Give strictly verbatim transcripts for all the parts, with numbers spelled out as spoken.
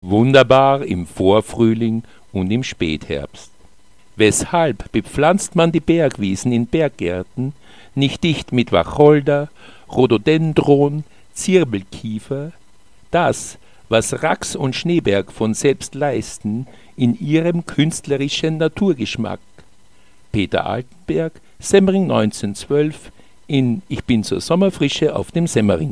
wunderbar im Vorfrühling und im Spätherbst. Weshalb bepflanzt man die Bergwiesen in Berggärten nicht dicht mit Wacholder, Rhododendron, Zirbelkiefer? Das, was Rax und Schneeberg von selbst leisten, in ihrem künstlerischen Naturgeschmack. Peter Altenberg, Semmering neunzehnhundertzwölf, in Ich bin zur Sommerfrische auf dem Semmering.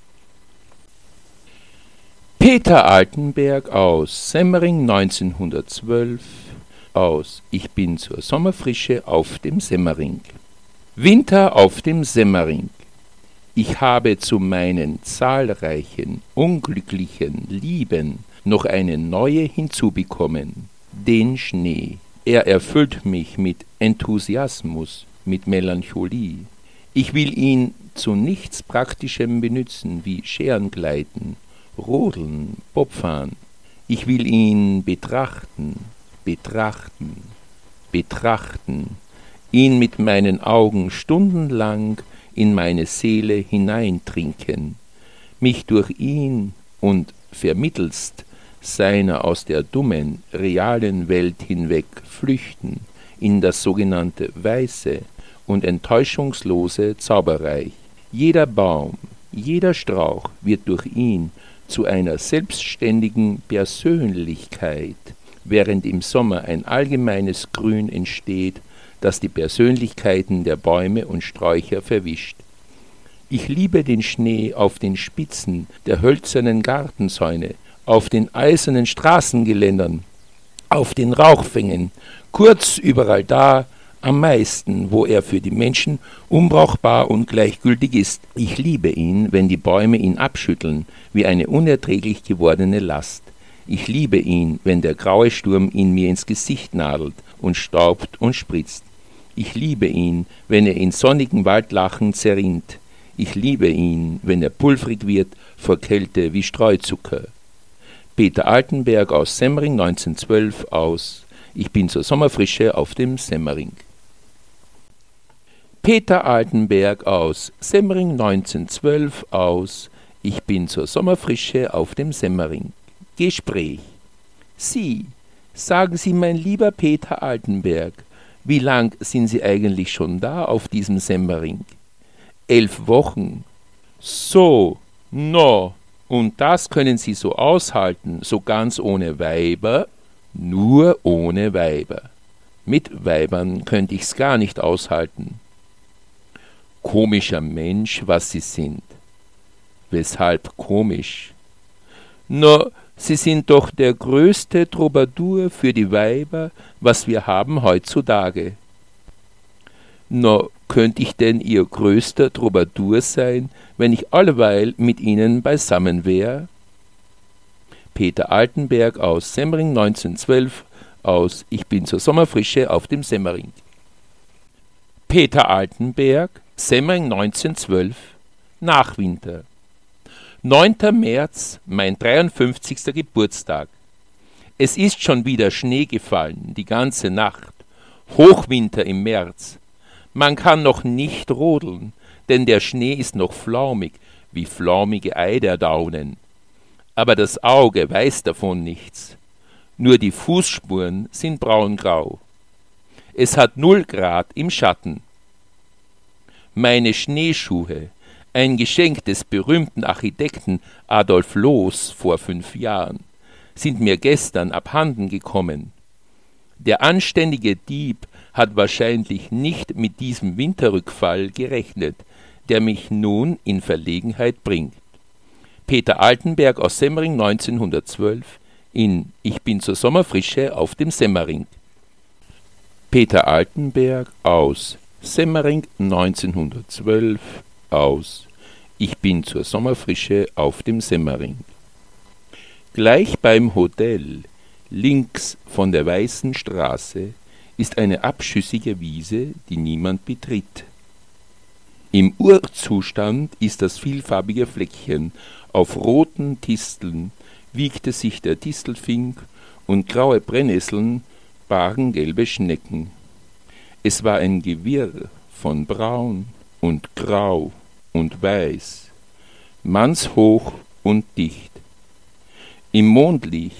Peter Altenberg aus Semmering neunzehnhundertzwölf, aus Ich bin zur Sommerfrische auf dem Semmering. Winter auf dem Semmering. Ich habe zu meinen zahlreichen, unglücklichen Lieben noch eine neue hinzubekommen, den Schnee. Er erfüllt mich mit Enthusiasmus, mit Melancholie. Ich will ihn zu nichts Praktischem benützen, wie Scherengleiten, Rodeln, Bobfahren. Ich will ihn betrachten, betrachten, betrachten, ihn mit meinen Augen stundenlang in meine Seele hineintrinken, mich durch ihn und vermittelst seiner aus der dummen, realen Welt hinweg flüchten in das sogenannte weiße und enttäuschungslose Zauberreich. Jeder Baum, jeder Strauch wird durch ihn zu einer selbstständigen Persönlichkeit, während im Sommer ein allgemeines Grün entsteht, das die Persönlichkeiten der Bäume und Sträucher verwischt. Ich liebe den Schnee auf den Spitzen der hölzernen Gartenzäune, auf den eisernen Straßengeländern, auf den Rauchfängen, kurz überall da, am meisten, wo er für die Menschen unbrauchbar und gleichgültig ist. Ich liebe ihn, wenn die Bäume ihn abschütteln, wie eine unerträglich gewordene Last. Ich liebe ihn, wenn der graue Sturm ihn mir ins Gesicht nadelt und staubt und spritzt. Ich liebe ihn, wenn er in sonnigen Waldlachen zerrinnt. Ich liebe ihn, wenn er pulvrig wird vor Kälte wie Streuzucker. Peter Altenberg aus Semmering neunzehnhundertzwölf, aus Ich bin zur Sommerfrische auf dem Semmering. Peter Altenberg aus Semmering neunzehnhundertzwölf, aus Ich bin zur Sommerfrische auf dem Semmering. Gespräch. Sie, sagen Sie, mein lieber Peter Altenberg, wie lang sind Sie eigentlich schon da auf diesem Semmering? Elf Wochen. So, no, und das können Sie so aushalten, so ganz ohne Weiber? Nur ohne Weiber. Mit Weibern könnte ich's gar nicht aushalten. Komischer Mensch, was Sie sind. Weshalb komisch? No, Sie sind doch der größte Troubadour für die Weiber, was wir haben heutzutage. No, könnte ich denn Ihr größter Troubadour sein, wenn ich alleweil mit Ihnen beisammen wär? Peter Altenberg aus Semmering neunzehnhundertzwölf, aus Ich bin zur Sommerfrische auf dem Semmering. Peter Altenberg, Semmering neunzehnhundertzwölf, Nachwinter. neunter März, mein dreiundfünfzigster Geburtstag. Es ist schon wieder Schnee gefallen, die ganze Nacht. Hochwinter im März. Man kann noch nicht rodeln, denn der Schnee ist noch flaumig, wie flaumige Eiderdaunen. Aber das Auge weiß davon nichts. Nur die Fußspuren sind braungrau. Es hat null Grad im Schatten. Meine Schneeschuhe, ein Geschenk des berühmten Architekten Adolf Loos vor fünf Jahren, sind mir gestern abhanden gekommen. Der anständige Dieb hat wahrscheinlich nicht mit diesem Winterrückfall gerechnet, der mich nun in Verlegenheit bringt. Peter Altenberg aus Semmering neunzehnhundertzwölf, in Ich bin zur Sommerfrische auf dem Semmering. Peter Altenberg aus Semmering neunzehnhundertzwölf, aus Ich bin zur Sommerfrische auf dem Semmering. Gleich beim Hotel, links von der Weißen Straße, ist eine abschüssige Wiese, die niemand betritt. Im Urzustand ist das vielfarbige Fleckchen auf roten Disteln, wiegte sich der Distelfink, und graue Brennnesseln bargen gelbe Schnecken. Es war ein Gewirr von braun und grau und weiß, mannshoch und dicht. Im Mondlicht